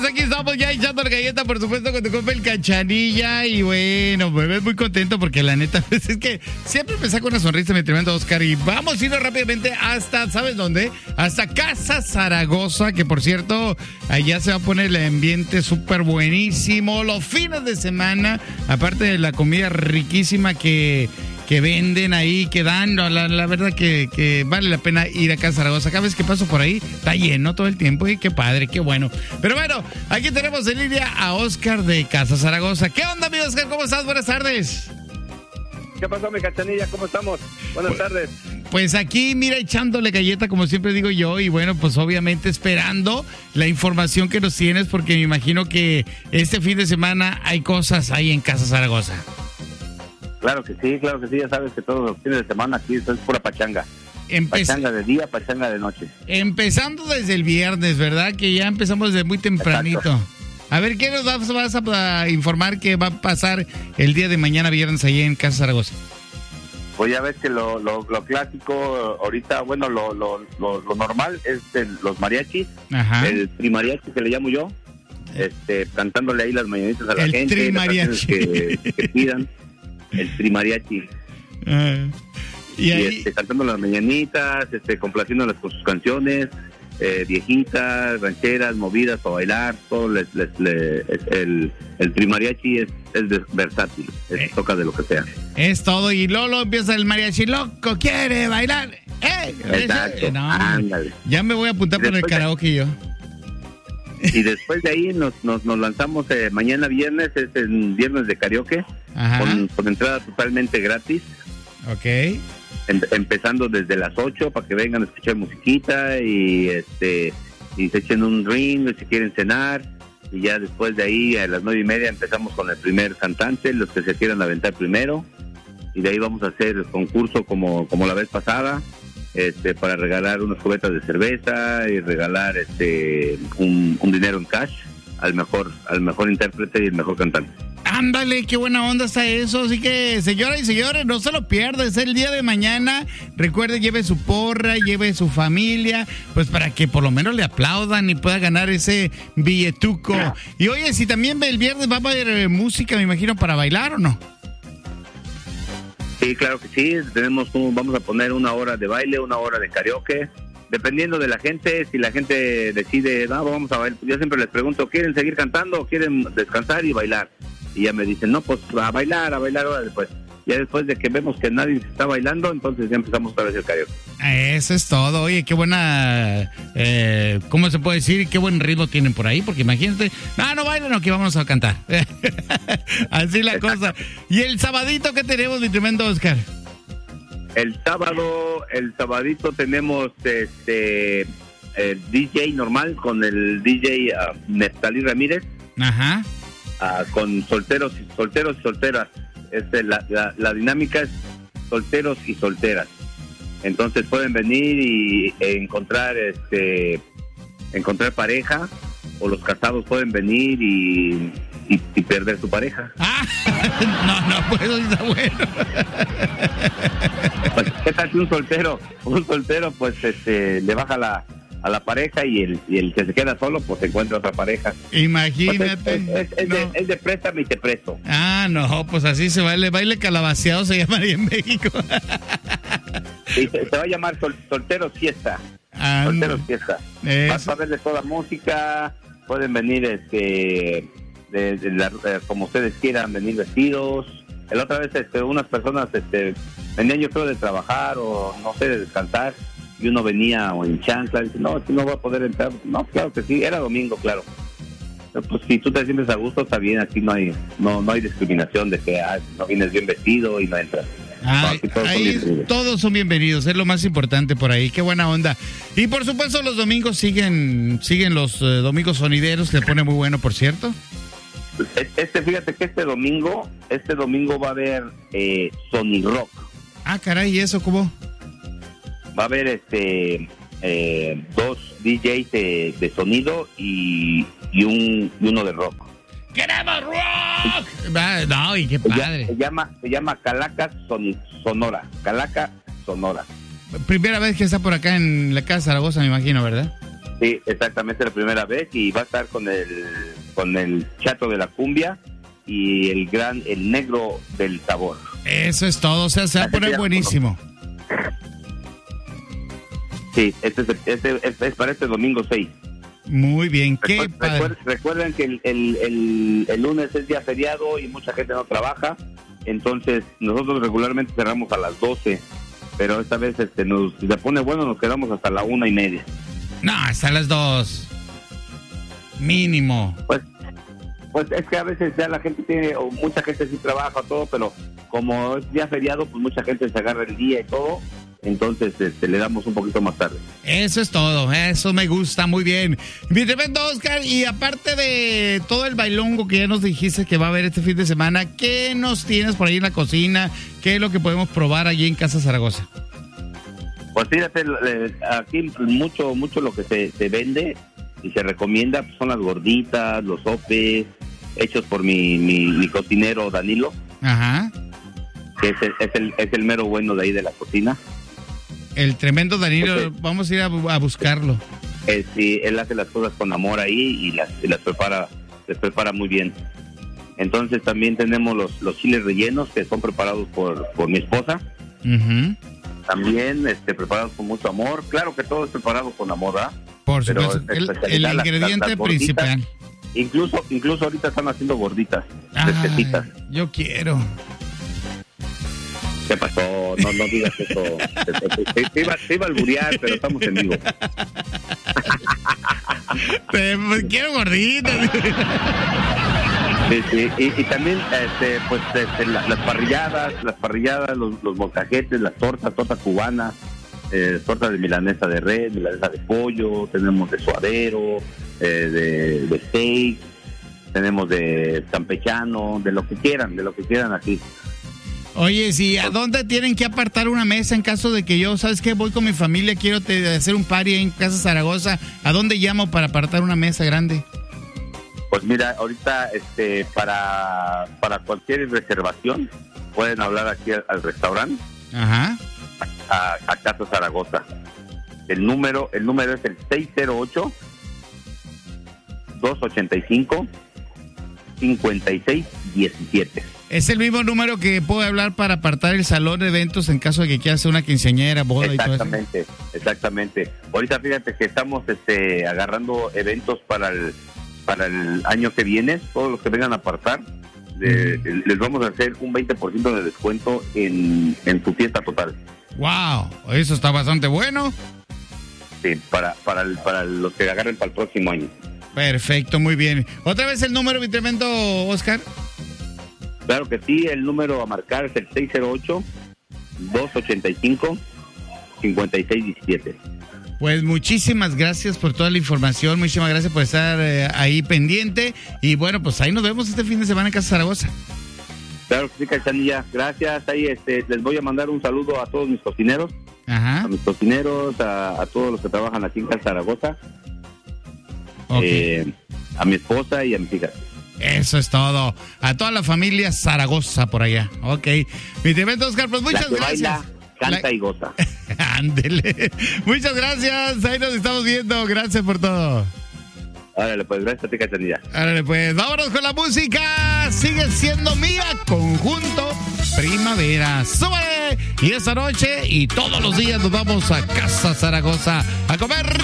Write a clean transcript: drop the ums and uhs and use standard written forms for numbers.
pues aquí estamos ya echando la galleta, por supuesto, con tu compa el Cachanilla. Y bueno, me ves muy contento porque la neta, pues es que siempre me saco una sonrisa mi tremendo Oscar. Y vamos a ir rápidamente hasta, ¿sabes dónde? Hasta Casa Zaragoza, que por cierto, allá se va a poner el ambiente súper buenísimo. Los fines de semana, aparte de la comida riquísima que venden ahí, que dan, la verdad que vale la pena ir a Casa Zaragoza. Cada vez que paso por ahí, está lleno todo el tiempo y qué padre, qué bueno. Pero bueno, aquí tenemos en línea a Oscar de Casa Zaragoza. ¿Qué onda, mi Oscar? ¿Cómo estás? Buenas tardes. ¿Qué pasó, mi Cachanilla? ¿Cómo estamos? Buenas tardes. Pues aquí, mira, echándole galleta, como siempre digo yo, y bueno, pues obviamente esperando la información que nos tienes, porque me imagino que este fin de semana hay cosas ahí en Casa Zaragoza. Claro que sí, ya sabes que todos los fines de semana aquí esto es pura pachanga. Pachanga de día, pachanga de noche. Empezando desde el viernes, ¿verdad? Que ya empezamos desde muy tempranito. Exacto. A ver, ¿qué nos vas a informar que va a pasar el día de mañana viernes allí en Casa Zaragoza? Pues ya ves que lo clásico ahorita, bueno, lo normal es los mariachis. Ajá. El trimariachi que le llamo yo, cantándole ahí las mañanitas a la gente. El trimariachi. Que pidan. El trimariachi. Y ahí cantando las mañanitas, complaciéndolas con sus canciones, viejitas, rancheras, movidas para bailar, todo el trimariachi es versátil, toca de lo que sea. Es todo, y Lolo empieza el mariachi loco, quiere bailar. Exacto, no, ándale. Ya me voy a apuntar para el karaoke yo. Y después de ahí nos lanzamos mañana viernes, es el viernes de karaoke, con entrada totalmente gratis. Ok. Empezando desde las 8 para que vengan a escuchar musiquita y se echen un drink si quieren cenar. Y ya después de ahí a las 9:30 empezamos con el primer cantante, los que se quieran aventar primero. Y de ahí vamos a hacer el concurso como la vez pasada. Para regalar unas cubetas de cerveza y regalar un dinero en cash al mejor intérprete y el mejor cantante. Ándale, qué buena onda está eso. Así que, señoras y señores, no se lo pierdan. Es el día de mañana. Recuerde, lleve su porra, lleve su familia, pues para que por lo menos le aplaudan y pueda ganar ese billetuco. Y oye, si también el viernes va a haber música, me imagino, para bailar, ¿o no? Sí, claro que sí. Vamos a poner 1 hora de baile, 1 hora de karaoke. Dependiendo de la gente, si la gente decide, no, vamos a bailar. Yo siempre les pregunto, ¿quieren seguir cantando o quieren descansar y bailar? Y ya me dicen, no, pues a bailar ahora después. Ya después de que vemos que nadie está bailando, entonces ya empezamos otra vez el karaoke. Eso es todo. Oye, qué buena, ¿cómo se puede decir? Qué buen ritmo tienen por ahí, porque imagínate, no bailen, aquí vamos a cantar. Así la cosa. ¿Y el sabadito qué tenemos, mi tremendo Oscar? El sabadito tenemos el DJ normal con el DJ Neftalí Ramírez. Ajá. Con solteros y solteras. La dinámica es solteros y solteras. Entonces pueden venir y encontrar pareja, o los casados pueden venir y perder su pareja. No puedo, está bueno. Pues, ¿qué tal si un soltero pues le baja a la pareja y el que se queda solo pues encuentra otra pareja? Imagínate. Pues es de préstame y te presto. No, pues así se baile calabaceado se llamaría en México. Y se va a llamar Solteros Fiesta. Solteros Fiesta. Vas a verles toda música, pueden venir como ustedes quieran venir vestidos. La otra vez unas personas venían, yo creo, de trabajar o no sé, de descansar, y uno venía o en chancla, dice, no, no voy a poder entrar. No, claro que sí, era domingo, claro. Pero, pues si tú te sientes a gusto, está bien, aquí no hay discriminación de que no vienes bien vestido y no entras. Todos son bienvenidos, es lo más importante por ahí, qué buena onda. Y por supuesto los domingos siguen los domingos sonideros, que le pone muy bueno, por cierto. Fíjate que este domingo va a haber Sony Rock. Caray, ¿y eso cómo? Va a haber 2 DJs de sonido y uno de rock. ¡Queremos rock! No, y qué padre. Se llama Calaca Sonora. Calaca Sonora. Primera vez que está por acá en la Casa Zaragoza, me imagino, ¿verdad? Sí, exactamente, la primera vez, y va a estar con el Chato de la Cumbia y el Negro del Sabor. Eso es todo, o sea, se va a poner buenísimo. Sí, este es para este domingo 6. Muy bien, qué recuerden que el lunes es día feriado y mucha gente no trabaja, entonces nosotros regularmente cerramos a las 12, pero esta vez si se pone bueno nos quedamos hasta la 1:30. No, hasta las 2. Mínimo. Pues es que a veces ya la gente o mucha gente sí trabaja todo, pero como es día feriado, pues mucha gente se agarra el día y todo. Entonces le damos un poquito más tarde. Eso es todo, eso me gusta, muy bien. Mi tremendo Oscar, y aparte de todo el bailongo que ya nos dijiste que va a haber este fin de semana, ¿qué nos tienes por ahí en la cocina? ¿Qué es lo que podemos probar allí en Casa Zaragoza? Pues fíjate, aquí mucho lo que se vende y se recomienda pues son las gorditas, los sopes, hechos por mi cocinero Danilo. Ajá. Que es el mero bueno de ahí de la cocina. El tremendo Danilo, okay. Vamos a ir a buscarlo. Sí, él hace las cosas con amor ahí y las prepara muy bien. Entonces también tenemos los chiles rellenos que son preparados por mi esposa. Uh-huh. También preparados con mucho amor. Claro que todo es preparado con amor, ¿verdad? Por supuesto, el ingrediente las principal. Incluso ahorita están haciendo gorditas, fresquecitas. Yo quiero. ¿Qué pasó? No digas eso. Te iba a alburear, pero estamos en vivo. Quiero gorditas. Sí. Y también las parrilladas, los molcajetes, las torta cubana, torta de milanesa de red, milanesa de pollo, tenemos de suadero, de steak, tenemos de campechano, de lo que quieran aquí. Oye, sí, ¿a dónde tienen que apartar una mesa en caso de que yo, sabes qué, voy con mi familia, quiero hacer un party en Casa Zaragoza? ¿A dónde llamo para apartar una mesa grande? Pues mira, ahorita para cualquier reservación pueden hablar aquí al restaurante. Ajá. A Casa Zaragoza. El número es el 608-285-5617. Es el mismo número que puedo hablar para apartar el salón de eventos en caso de que quiera hacer una quinceañera, boda y todo eso. Exactamente. Ahorita fíjate que estamos agarrando eventos para el año que viene. Todos los que vengan a apartar, les vamos a hacer un 20% de descuento en su fiesta total. ¡Wow! Eso está bastante bueno. Sí, para los que agarren para el próximo año. Perfecto, muy bien. ¿Otra vez el número, mi tremendo Oscar? Claro que sí, el número a marcar es el 608-285-5617. Pues muchísimas gracias por toda la información, muchísimas gracias por estar ahí pendiente, y bueno, pues ahí nos vemos este fin de semana en Casa Zaragoza. Claro que sí, Cachanilla, gracias. Ahí les voy a mandar un saludo a todos mis cocineros. Ajá. A mis cocineros, a todos los que trabajan aquí en Casa Zaragoza. Okay. A mi esposa y a mis hijas. Eso es todo. A toda la familia Zaragoza por allá. Ok. Mi tremendo Oscar, pues muchas gracias. Baila, canta y goza. Ándele. Muchas gracias. Ahí nos estamos viendo. Gracias por todo. Árale, pues, gracias a ti, Cachanilla. Árale, pues, vámonos con la música. Sigue siendo mía, Conjunto Primavera. ¡Súbale! Y esta noche y todos los días nos vamos a Casa Zaragoza a comer